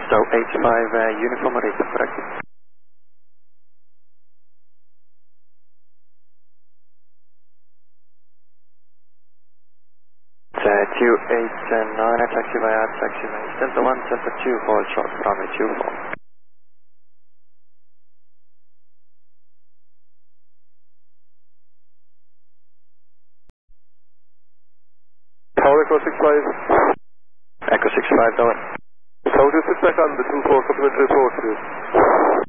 So H5 Uniform Marita, correct? 289, taxi via Center 1, Center 2, hold short from H24. Tower Echo 65. Echo 65, Tower. So just a second, the 24 supplementary report, please.